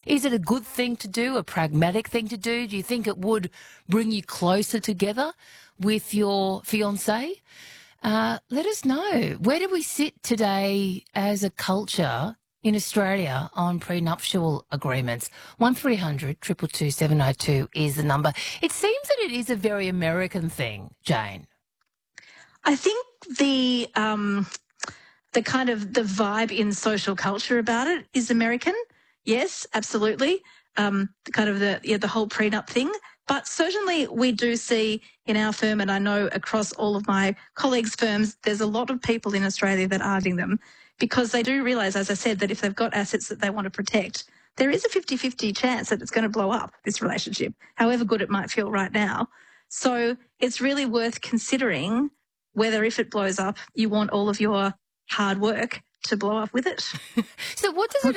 Is it a good thing to do, a pragmatic thing to do? Do you think it would bring you closer together with your fiancé? Let us know. Where do we sit today as a culture in Australia on prenuptial agreements? 1300 222 702 is the number. It seems that it is a very American thing, Jane. I think the kind of the vibe in social culture about it is American. Yes, absolutely. The whole prenup thing. But certainly we do see in our firm, and I know across all of my colleagues' firms, there's a lot of people in Australia that are doing them because they do realise, as I said, that if they've got assets that they want to protect, there is a 50-50 chance that it's going to blow up, this relationship, however good it might feel right now. So it's really worth considering whether if it blows up, you want all of your hard work to blow up with it. So what does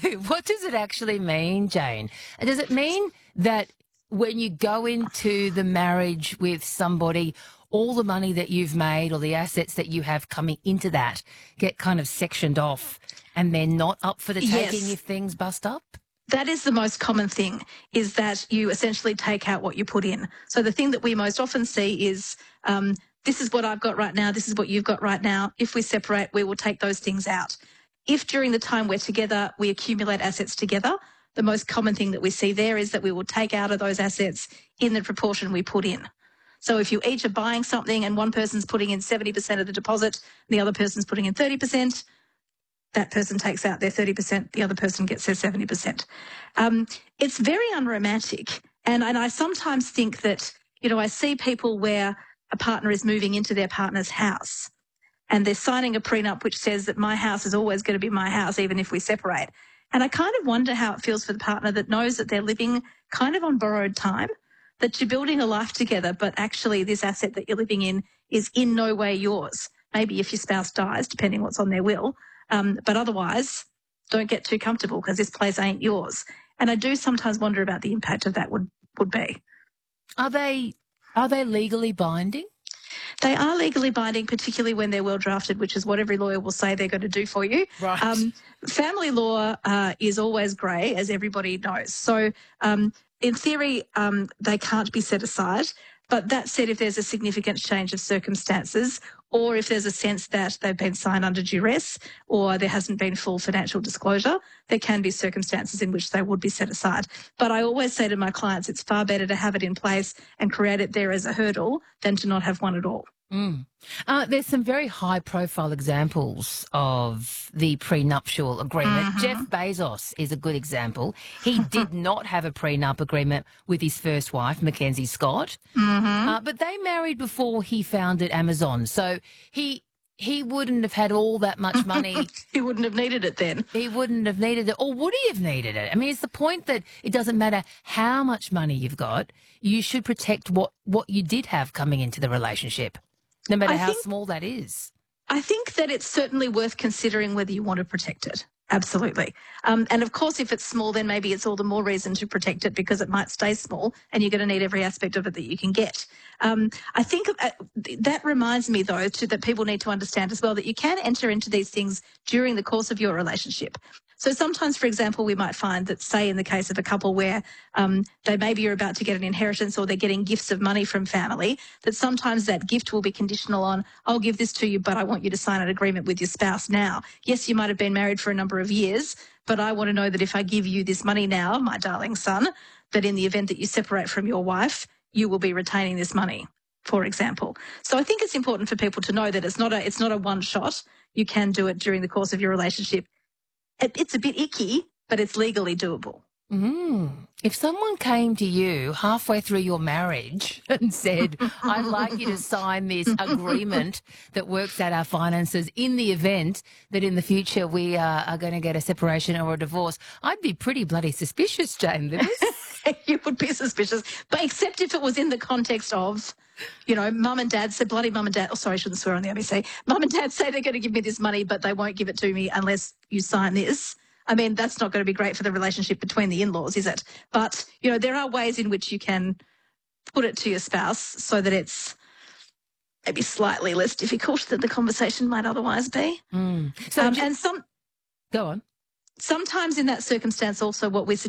it actually mean, Jane? Does it mean that when you go into the marriage with somebody, all the money that you've made or the assets that you have coming into that get kind of sectioned off and they're not up for the taking Yes. if things bust up? That is the most common thing, is that you essentially take out what you put in. So the thing that we most often see is this is what I've got right now, this is what you've got right now. If we separate, we will take those things out. If during the time we're together, we accumulate assets together, the most common thing that we see there is that we will take out of those assets in the proportion we put in. So if you each are buying something and one person's putting in 70% of the deposit, the other person's putting in 30%, that person takes out their 30%, the other person gets their 70%. It's very unromantic. And I sometimes think that, I see people where a partner is moving into their partner's house and they're signing a prenup which says that my house is always going to be my house even if we separate. And I kind of wonder how it feels for the partner that knows that they're living kind of on borrowed time, that you're building a life together, but actually this asset that you're living in is in no way yours. Maybe if your spouse dies, depending what's on their will. But otherwise, don't get too comfortable because this place ain't yours. And I do sometimes wonder about the impact of that would be. Are they legally binding? They are legally binding, particularly when they're well drafted, which is what every lawyer will say they're going to do for you. Right. Family law is always grey, as everybody knows. So in theory, they can't be set aside. But that said, if there's a significant change of circumstances or if there's a sense that they've been signed under duress or there hasn't been full financial disclosure, there can be circumstances in which they would be set aside. But I always say to my clients, it's far better to have it in place and create it there as a hurdle than to not have one at all. There's some very high-profile examples of the prenuptial agreement. Jeff Bezos is a good example. He did not have a prenup agreement with his first wife, Mackenzie Scott, but they married before he founded Amazon. So he wouldn't have had all that much money. He wouldn't have needed it then. He wouldn't have needed it. Or would he have needed it? I mean, it's the point that it doesn't matter how much money you've got. You should protect what you did have coming into the relationship, no matter how small that is. I think that it's certainly worth considering whether you want to protect it. Absolutely. And of course, if it's small, then maybe it's all the more reason to protect it because it might stay small and you're going to need every aspect of it that you can get. I think that reminds me, though, that people need to understand as well that you can enter into these things during the course of your relationship. So sometimes, for example, we might find that, say, in the case of a couple where they maybe are about to get an inheritance or they're getting gifts of money from family, that sometimes that gift will be conditional on, I'll give this to you, but I want you to sign an agreement with your spouse now. Yes, you might have been married for a number of years, but I want to know that if I give you this money now, my darling son, that in the event that you separate from your wife, you will be retaining this money, for example. So I think it's important for people to know that it's not a one shot. You can do it during the course of your relationship. It's a bit icky, but it's legally doable. If someone came to you halfway through your marriage and said, I'd like you to sign this agreement that works out our finances in the event that in the future we are going to get a separation or a divorce, I'd be pretty bloody suspicious, Jane Lewis. You would be suspicious, but except if it was in the context of, mum and dad said, bloody mum and dad, I shouldn't swear on the ABC. Mum and dad say they're going to give me this money, but they won't give it to me unless you sign this. I mean, that's not going to be great for the relationship between the in-laws, is it? But, there are ways in which you can put it to your spouse so that it's maybe slightly less difficult than the conversation might otherwise be. Go on. Sometimes in that circumstance also what we